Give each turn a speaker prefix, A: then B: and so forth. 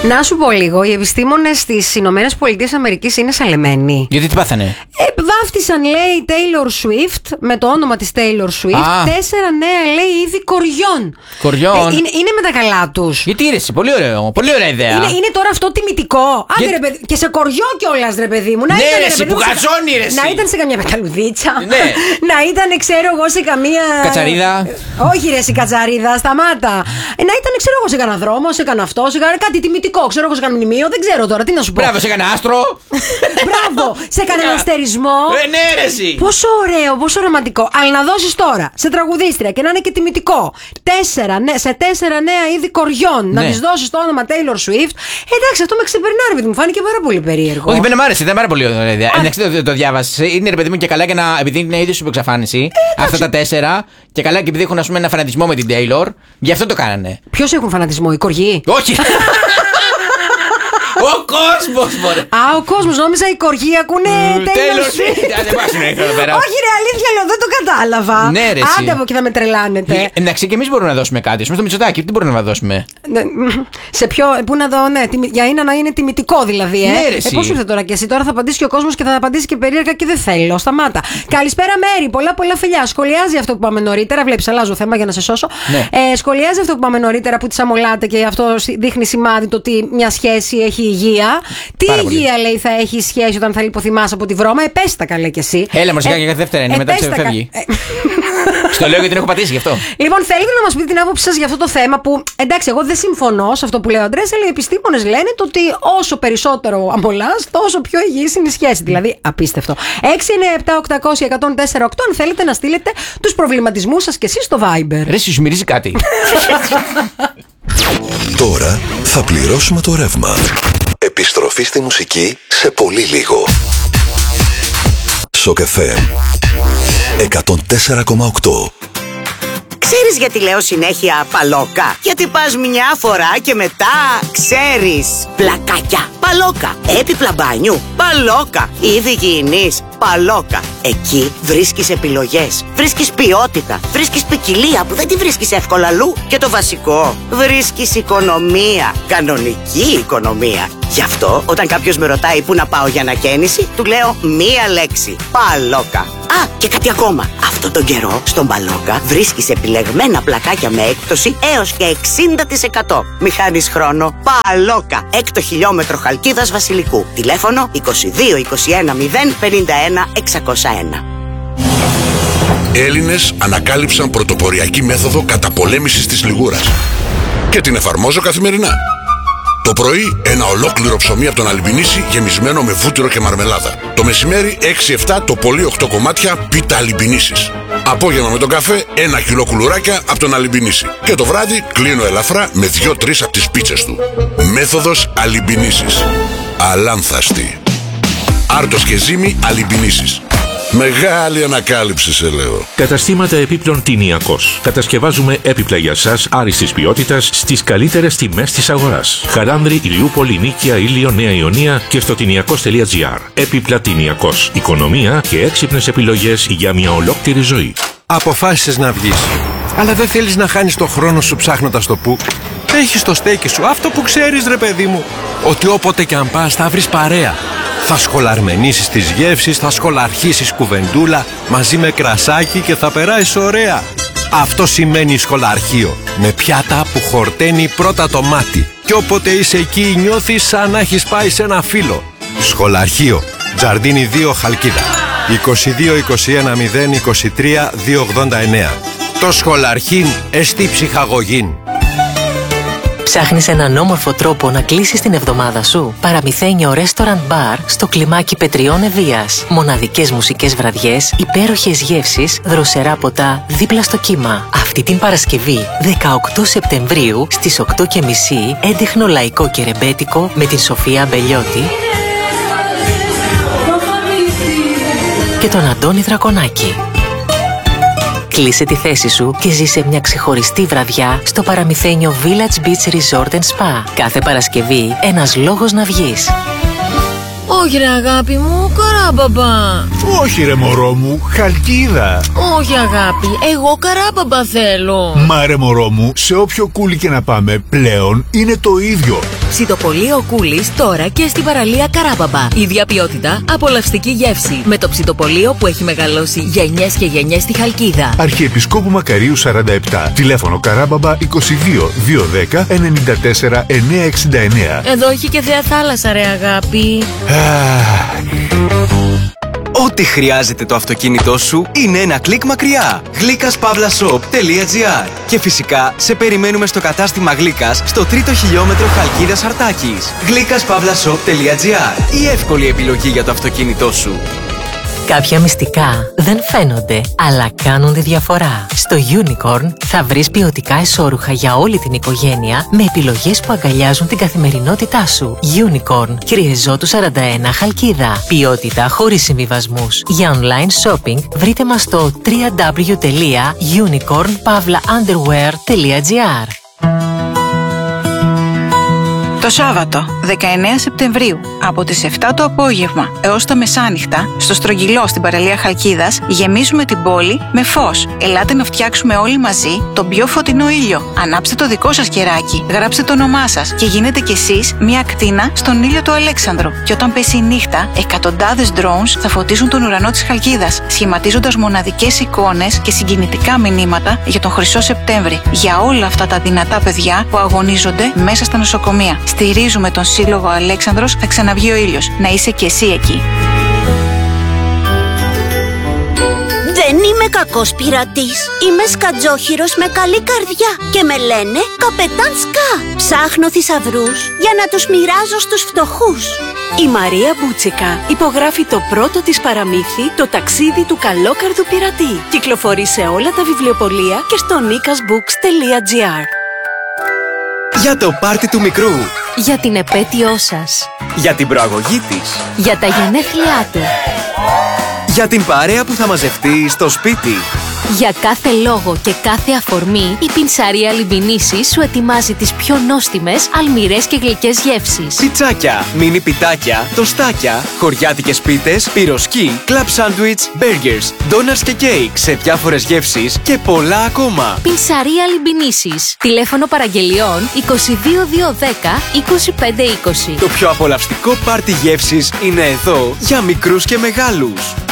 A: Να σου πω λίγο, οι επιστήμονες στις Ηνωμένες Πολιτείες Αμερικής είναι σαλεμένοι.
B: Γιατί τι πάθανε?
A: Βάφτισαν, λέει, Taylor Swift με το όνομα της Taylor Swift 4 νέα, λέει, είδη κοριών.
B: Κοριών.
A: Είναι με τα καλά τους.
B: Γιατί ήρεσε, πολύ ωραίο, πολύ ωραία ιδέα.
A: Είναι τώρα αυτό τιμητικό. Άντε, ρε παιδί, και σε κοριό κιόλας, ρε παιδί μου.
B: Ναι, ρε εσύ, που γαζώνει, ρε εσύ.
A: Να ήταν σε καμιά πεταλουδίτσα.
B: Ναι.
A: Να ήταν, ξέρω εγώ, σε καμία.
B: Κατσαρίδα.
A: Όχι, ρε εσύ, κατσαρίδα, σταμάτα. Να ήταν, ξέρω εγώ, σε κανένα δρόμο, σε κανένα αυτό, σε κάτι τιμητικό. Ξέρω εγώ, σε κανένα μνημείο, δεν ξέρω τώρα, τι να σου πω.
B: Μπράβο, σε κανένα άστρο.
A: Μπράβο, σε κανένα αστερισμό.
B: Ναι, ρε εσύ.
A: Πόσο ωραίο, πόσο ρομαντικό. Αλλά να δώσεις τώρα σε τραγουδίστρια και να είναι και τιμητικό σε 4 νέα είδη κοριών, να της δώσεις το όνομα Taylor Swift. Εντάξει, αυτό με ξεπερνά, ρε παιδί μου, φάνηκε πάρα πολύ περίεργο.
B: Όχι, δεν μ' άρεσε, ήταν πάρα πολύ ωραία ιδέα. Εντάξει, το διάβασε. Είναι, ρε παιδί μου, και καλά και επειδή είναι ίδιο σου εξαφάνιση. Αυτά τα 4. Και καλά και επειδή έχουν, ας πούμε, ένα φανατισμό με την Taylor. Γι' αυτό το κάνανε.
A: Ποιος έχουν φανατισμό, οι κοριοί?
B: Όχι. Ο κόσμος, μωρέ.
A: Ο κόσμος, νόμιζα οι κοργοί ακούνε Taylor Swift. Όχι, ρε, αλήθεια λέω, δεν το κατάλαβα.
B: Ναι, ρε.
A: Άντε από εκεί θα με τρελάνετε.
B: Εντάξει, και εμείς μπορούμε να δώσουμε κάτι. Στο Μητσοτάκη, τι μπορούμε να δώσουμε?
A: Σε ποιο, πού να δω, ναι, για να είναι τιμητικό δηλαδή,
B: Ναι, ρε.
A: Πώς ήρθε τώρα και εσύ, τώρα θα απαντήσει και ο κόσμος και θα απαντήσει και περίεργα και δεν θέλω. Σταμάτα. Καλησπέρα, Μέρη. Πολλά φιλιά. Σχολιάζει αυτό που είπαμε νωρίτερα. Βλέπεις, αλλάζω θέμα για να σε σώσω. Σχολιάζει αυτό που είπαμε νωρίτερα που τη αμολάτε και αυτό δείχνει σημάδι το ότι μια σχέση έχει υγεία. Τι υγεία, λέει, θα έχει η σχέση όταν θα λιποθυμάς από τη βρώμα? Πέστα καλέ κι εσύ.
B: Έλα, μωρέ, για δεύτερα είναι, μετά φεύγει. Στο λέω γιατί την έχω πατήσει γι' αυτό.
A: Λοιπόν, θέλετε να μας πείτε την άποψη σας για αυτό το θέμα που, εντάξει, εγώ δεν συμφωνώ σε αυτό που λέει ο Αντρέας, αλλά οι επιστήμονες λένε το ότι όσο περισσότερο αμολάς, τόσο πιο υγιής είναι η σχέση. Δηλαδή, απίστευτο. 697-800-1048 αν θέλετε να στείλετε τους προβληματισμούς σας και εσείς στο Viber.
B: Ρε, σου μυρίζει κάτι.
C: Τώρα θα πληρώσουμε το ρεύμα. Επιστροφή στη μουσική σε πολύ λίγο. Σοκ FM 104,8.
D: Ξέρεις γιατί λέω συνέχεια παλόκα? Γιατί πας μια φορά και μετά ξέρεις. Πλακάκια, παλόκα. Έπιπλα μπάνιου, παλόκα. Είδη υγιεινής, παλόκα. Εκεί βρίσκεις επιλογές, βρίσκεις ποιότητα, βρίσκεις ποικιλία που δεν τη βρίσκεις εύκολα αλλού. Και το βασικό, βρίσκεις οικονομία, κανονική οικονομία. Γι' αυτό όταν κάποιος με ρωτάει πού να πάω για ανακαίνιση, του λέω μία λέξη, παλόκα. Και κάτι ακόμα. Αυτό τον καιρό στον Παλόκα βρίσκεις επιλεγμένα πλακάκια με έκπτωση έως και 60%. Μη χάνεις χρόνο. Παλόκα. 6 χιλιόμετρο Χαλκίδας Βασιλικού. Τηλέφωνο 22 21 0 51 601.
E: Έλληνες ανακάλυψαν πρωτοποριακή μέθοδο καταπολέμησης της λιγούρας. Και την εφαρμόζω καθημερινά. Το πρωί ένα ολόκληρο ψωμί από τον Αλιμπινίση γεμισμένο με βούτυρο και μαρμελάδα. Το μεσημέρι 6-7 το πολύ 8 κομμάτια πίτα Αλιμπινίσης. Απόγευμα με τον καφέ 1 κιλό κουλουράκια από τον Αλιμπινίση. Και το βράδυ κλείνω ελαφρά με 2-3 από τις πίτσες του. Μέθοδος Αλιμπινίσης. Αλάνθαστη. Άρτος και ζύμη Αλιμπινίσης. Μεγάλη ανακάλυψη, σε λέω.
F: Καταστήματα επίπλων Τηνιακός. Κατασκευάζουμε έπιπλα για σας άριστης ποιότητας στις καλύτερες τιμές της αγοράς. Χαράνδρη, Ηλιούπολη, Νίκαια, Ήλιο, Νέα Ιωνία και στο τηνιακός.gr. Έπιπλα Τηνιακός. Οικονομία και έξυπνες επιλογές για μια ολόκληρη ζωή.
G: Αποφάσισες να βγεις, αλλά δεν θέλεις να χάνεις το χρόνο σου ψάχνοντας το που. Έχεις το στέκι σου, αυτό που ξέρεις, ρε παιδί μου. Ότι όποτε κι αν πας θα βρεις παρέα. Θα σχολαρμενήσεις τις γεύσεις, θα σχολαρχίσεις κουβεντούλα μαζί με κρασάκι και θα περάσεις ωραία. Αυτό σημαίνει σχολαρχείο. Με πιάτα που χορταίνει πρώτα το μάτι. Και όποτε είσαι εκεί νιώθεις σαν να έχεις πάει σε ένα φύλλο. Σχολαρχείο. Τζαρντίνι 2 Χαλκίδα. 22 21 0 23 289. Το σχολαρχήν εστί ψυχαγωγήν.
H: Ψάχνεις έναν όμορφο τρόπο να κλείσεις την εβδομάδα σου? Παραμυθένιο Restaurant Bar στο κλιμάκι Πετριών Ευβοίας. Μοναδικές μουσικές βραδιές, υπέροχες γεύσεις, δροσερά ποτά δίπλα στο κύμα. Αυτή την Παρασκευή, 18 Σεπτεμβρίου, στις 8:30, έντεχνο λαϊκό και ρεμπέτικο με την Σοφία Μπελιώτη και τον Αντώνη Δρακονάκη. Κλείσε τη θέση σου και ζήσε μια ξεχωριστή βραδιά στο παραμυθένιο Village Beach Resort Spa. Κάθε Παρασκευή ένας λόγος να βγεις.
I: Όχι ρε αγάπη μου, Καράμπαμπα.
J: Όχι ρε μωρό μου, Χαλκίδα.
I: Όχι αγάπη, εγώ Καράμπαμπα θέλω.
J: Μα ρε μωρό μου, σε όποιο κούλι και να πάμε πλέον είναι το ίδιο.
K: Ψητοπολείο Κούλης τώρα και στην παραλία Καράμπαμπα. Ίδια ποιότητα, απολαυστική γεύση. Με το ψητοπολείο που έχει μεγαλώσει γενιές και γενιές στη Χαλκίδα.
J: Αρχιεπισκόπου Μακαρίου 47. Τηλέφωνο Καράμπαμπα 22 210 94 969.
I: Εδώ έχει και θέα θάλασσα, ρε αγάπη.
L: Ό,τι χρειάζεται το αυτοκίνητό σου είναι ένα κλικ μακριά. Γλύκας-shop.gr. Και φυσικά σε περιμένουμε στο κατάστημα Γλύκας στο 3ο χιλιόμετρο Χαλκίδας Αρτάκης. Γλύκας-shop.gr. Η εύκολη επιλογή για το αυτοκίνητό σου.
H: Κάποια μυστικά δεν φαίνονται, αλλά κάνουν τη διαφορά. Στο Unicorn θα βρεις ποιοτικά εσώρουχα για όλη την οικογένεια με επιλογές που αγκαλιάζουν την καθημερινότητά σου. Unicorn, Κυριεζώτου 41 Χαλκίδα. Ποιότητα χωρίς συμβιβασμούς. Για online shopping βρείτε μας στο www.unicorn-underwear.gr.
M: Το Σάββατο, 19 Σεπτεμβρίου, από τις 7 το απόγευμα έως τα μεσάνυχτα, στο Στρογγυλό στην παραλία Χαλκίδας, γεμίζουμε την πόλη με φως. Ελάτε να φτιάξουμε όλοι μαζί τον πιο φωτεινό ήλιο. Ανάψτε το δικό σας κεράκι, γράψτε το όνομά σας και γίνετε κι εσείς μια ακτίνα στον ήλιο του Αλέξανδρου. Και όταν πέσει η νύχτα, εκατοντάδες drones θα φωτίζουν τον ουρανό της Χαλκίδας, σχηματίζοντας μοναδικές εικόνες και συγκινητικά μηνύματα για τον Χρυσό Σεπτέμβρη. Για όλα αυτά τα δυνατά παιδιά που αγωνίζονται μέσα στα νοσοκομεία. Στηρίζουμε τον Σύλλογο Αλέξανδρος, θα ξαναβγεί ο ήλιος. Να είσαι κι εσύ εκεί.
N: Δεν είμαι κακός πειρατής. Είμαι σκατζόχυρος με καλή καρδιά και με λένε Καπετάν Σκά. Ψάχνω θησαυρούς για να τους μοιράζω στους φτωχούς.
O: Η Μαρία Μπούτσικα υπογράφει το πρώτο της παραμύθι, το ταξίδι του καλόκαρδου πειρατή. Κυκλοφορεί σε όλα τα βιβλιοπωλεία και στο nikasbooks.gr.
L: Για το πάρτι του μικρού.
P: Για την επέτειό σας.
L: Για την προαγωγή της.
P: Για τα γενέθλιά του.
L: Για την παρέα που θα μαζευτεί στο σπίτι.
P: Για κάθε λόγο και κάθε αφορμή, η Πινσαρία Λιμπινίσης σου ετοιμάζει τις πιο νόστιμες, αλμυρές και γλυκές γεύσεις.
L: Πιτσάκια, μίνι πιτάκια, τοστάκια, χωριάτικες πίτες, πυροσκή, κλαμπ σάντουιτς, μπέργκερς, ντόνατς και κέικ σε διάφορες γεύσεις και πολλά ακόμα.
P: Πινσαρία Λιμπινίσης. Τηλέφωνο παραγγελιών 22210 2520.
L: Το πιο απολαυστικό πάρτι γεύσης είναι εδώ για μικρούς και μεγάλους.